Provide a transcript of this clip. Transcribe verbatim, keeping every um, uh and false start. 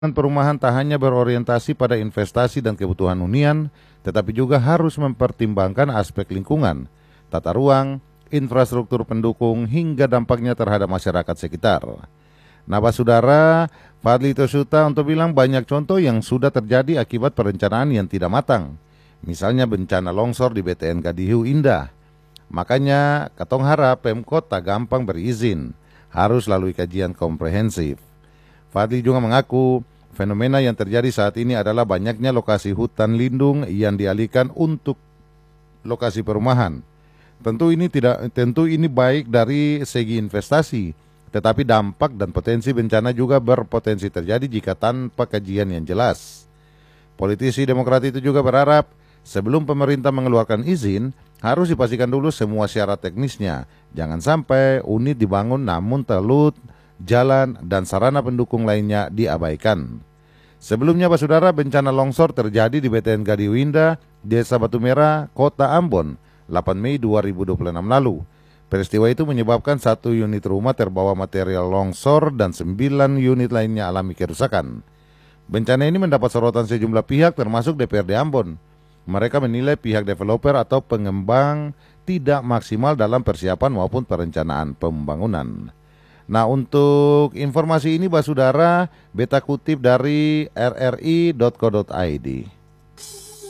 Perumahan tak hanya berorientasi pada investasi dan kebutuhan hunian, tetapi juga harus mempertimbangkan aspek lingkungan, tata ruang, infrastruktur pendukung, hingga dampaknya terhadap masyarakat sekitar. Nah, Pak Saudara, Fadli Tosuta untuk bilang banyak contoh yang sudah terjadi akibat perencanaan yang tidak matang. Misalnya bencana longsor di B T N Gadihu Indah. Makanya, katong harap Pemkot tak gampang berizin, harus lalui kajian komprehensif. Fadli juga mengaku, fenomena yang terjadi saat ini adalah banyaknya lokasi hutan lindung yang dialihkan untuk lokasi perumahan. Tentu ini tidak tentu ini baik dari segi investasi, tetapi dampak dan potensi bencana juga berpotensi terjadi jika tanpa kajian yang jelas. Politisi Demokrat itu juga berharap sebelum pemerintah mengeluarkan izin, harus dipastikan dulu semua syarat teknisnya. Jangan sampai unit dibangun namun telut, jalan, dan sarana pendukung lainnya diabaikan. Sebelumnya, Pak Saudara, bencana longsor terjadi di B T N Gadihu Indah, Desa Batu Merah, Kota Ambon, delapan Mei dua ribu dua puluh enam lalu. Peristiwa itu menyebabkan satu unit rumah terbawa material longsor dan sembilan unit lainnya alami kerusakan. Bencana ini mendapat sorotan sejumlah pihak termasuk D P R D Ambon. Mereka menilai pihak developer atau pengembang tidak maksimal dalam persiapan maupun perencanaan pembangunan. Nah, untuk informasi ini, Pak Saudara, beta kutip dari r r i titik co titik i d.